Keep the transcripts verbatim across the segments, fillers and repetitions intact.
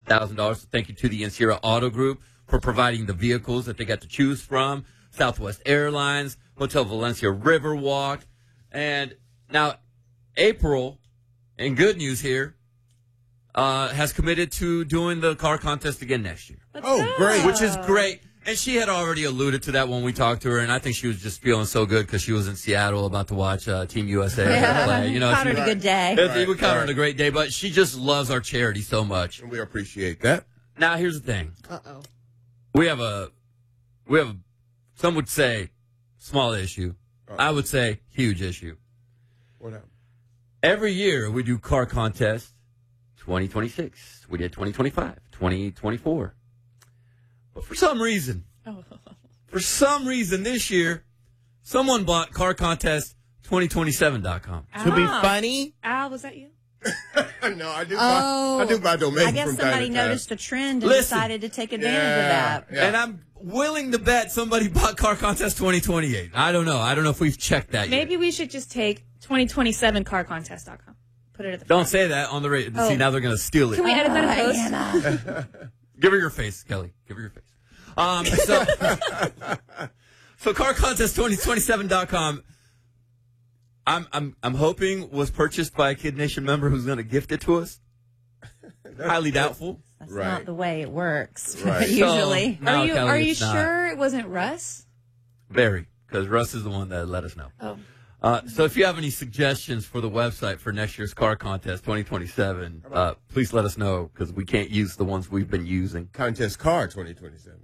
thousand dollars. So thank you to the Encira Auto Group for providing the vehicles that they got to choose from. Southwest Airlines, Hotel Valencia Riverwalk. And now April, and good news here, uh, has committed to doing the car contest again next year. Let's Oh, go. great. Which is great. And she had already alluded to that when we talked to her, and I think she was just feeling so good because she was in Seattle about to watch uh, Team U S A Yeah. play. You know, Caught she her was- a good day. It's- Right, we caught her on right. a great day, but she just loves our charity so much. And we appreciate that. Now, here's the thing. Uh-oh. We have a, we have, a, some would say, small issue. Uh-oh. I would say huge issue. What happened? Every year we do car contest twenty twenty-six. We did twenty twenty-five, twenty twenty-four. But for some reason, Oh. for some reason this year, someone bought car contest twenty twenty-seven dot com. To be Ah. funny, Al, was that you? No, I do. Oh, buy, I do buy domains I guess from somebody time to time. noticed a trend and Listen. decided to take advantage Yeah, of that. yeah. And I'm willing to bet somebody bought car contest twenty twenty-eight. I don't know. I don't know if we've checked that Maybe yet. we should just take twenty twenty-seven car contest dot com. Put it at the Don't front. say that on the radio. Oh. See, now they're going to steal it. Can we edit that in post? Diana. Give her your face, Kelly. Give her your face. Um, so, so car contest twenty twenty-seven dot com. I'm I'm I'm hoping was purchased by a Kid Nation member who's going to gift it to us. Highly doubtful. That's Right. not the way it works. Right. Usually. So, no, are you Kelly, are you it's not. sure it wasn't Russ? Very, because Russ is the one that let us know. Oh. Uh, so if you have any suggestions for the website for next year's car contest twenty twenty-seven, uh, please let us know because we can't use the ones we've been using. Contest car twenty twenty-seven.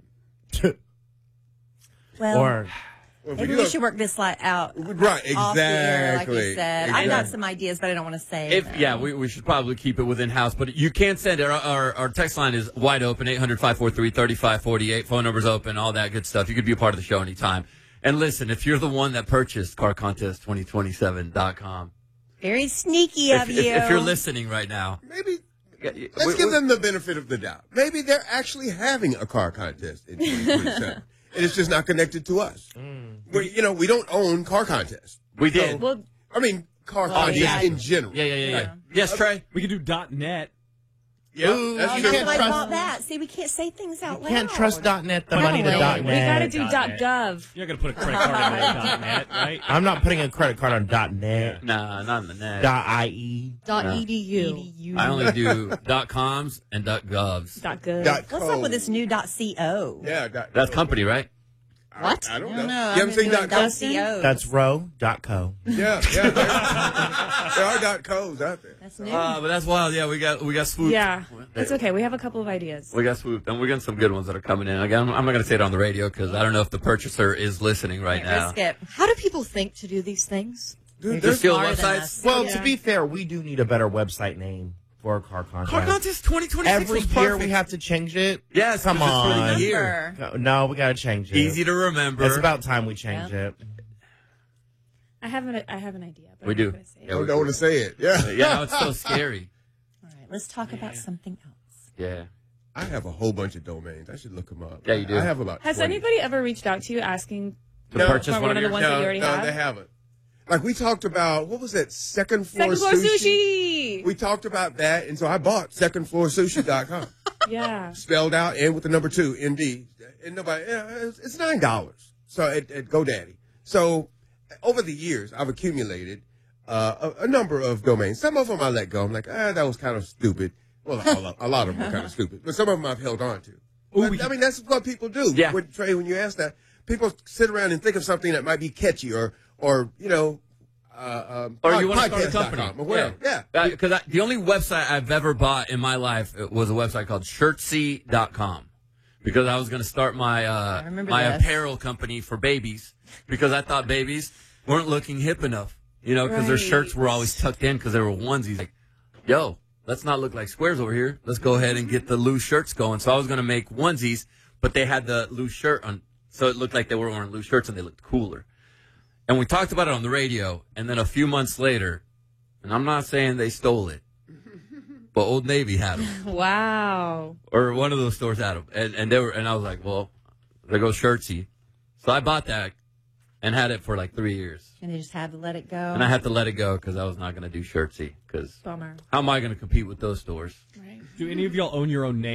Well, or Well, if maybe do we a- should work this li- out Right, off the air, like exactly. you said. I've got some ideas, but I don't want to say. If them. yeah, we, we should probably keep it within house, but you can send it. Our, our, our text line is wide open, eight hundred, five four three, three five four eight. Phone number's open, all that good stuff. You could be a part of the show anytime. And listen, if you're the one that purchased car contest twenty twenty-seven dot com, Very sneaky if, of if, you. if you're listening right now, Maybe let's let's give them the benefit of the doubt. Maybe they're actually having a car contest in twenty twenty-seven, and it's just not connected to us. We, you know, we don't own car contests. We did. Well, I mean, car Oh, contests yeah. in general. Yeah, yeah, yeah, yeah. Yeah. Yes, Trey? We could do dot .net. Yeah, Ooh, that's Oh, you true. that's can't why I trust- thought that. See, we can't say things out loud. can't trust .net, the No, money to wait, .net. we got to do Dot dot net. .gov. You're not going to put a credit card in dot .net, right? I'm not putting a credit card on .net, Nah, not in the net. .ie. Dot No. edu. I only do dot coms and dot govs. Dot gov. Dot What's co. up with this new dot .co? Yeah, dot, That's company, right? What? I, I don't I know. don't know. You I've haven't been seen doing dot co? .co. That's row.co. Yeah, yeah. There, there are dot co's out there. That's new. Uh, but that's wild. Yeah, we got we got swooped. Yeah, it's okay. We have a couple of ideas. We got swooped, and we got some good ones that are coming in. Again, I'm, I'm not going to say it on the radio because I don't know if the purchaser is listening right Can't now. risk it. How do people think to do these things? Dude, Just steal smarter than websites. us. Well, Yeah. to be fair, we do need a better website name for a car contest. Car contest twenty twenty-six Every was year perfect. we have to change it. Yes, Come 'cause it's for on. the year. Remember. No, we got to change it. Easy to remember. It's about time we change Yeah. it. I have an I have an idea. But We I'm do. not gonna say it. Yeah, I we- don't want to say it. Yeah. Yeah, now it's so scary. All right, let's talk about something else. Yeah. I have a whole bunch of domains. I should look them up. Yeah, you do. I have about Has twenty. anybody ever reached out to you asking? To No. purchase For one, one of of your the ones that no, you already no, have? they haven't. Like we talked about, what was that? Second floor, Second floor sushi. We talked about that, and so I bought second floor sushi dot com. Yeah. Spelled out and with the number two, N D. And nobody, yeah, it's, it's nine dollars. So at, at GoDaddy. So over the years, I've accumulated uh, a, a number of domains. Some of them I let go. I'm like, ah, that was kind of stupid. Well, a lot, a lot of them are kind of stupid, but some of them I've held on to. Ooh, But, I mean, that's what people do. Yeah. When, Trey, when you ask that, people sit around and think of something that might be catchy or, or you know, uh, um, Or you want to start a podcast dot company. com or whatever. Yeah. Because the only website I've ever bought in my life was a website called shirtsy dot com. Because I was going to start my uh, remember my this. apparel company for babies. Because I thought babies weren't looking hip enough. You know, because their Right. shirts were always tucked in because they were onesies. Like, yo, let's not look like squares over here. Let's go ahead and get the loose shirts going. So I was going to make onesies, but they had the loose shirt on. So it looked like they were wearing loose shirts and they looked cooler. And we talked about it on the radio. And then a few months later, and I'm not saying they stole it, but Old Navy had them. Wow. Or one of those stores had them. And, and they were, and I was like, well, there goes Shirtsy. So I bought that and had it for like three years. And you just had to let it go. And I had to let it go because I was not going to do Shirtsy. Because Bummer. how am I going to compete with those stores? Right. Do any of y'all own your own name?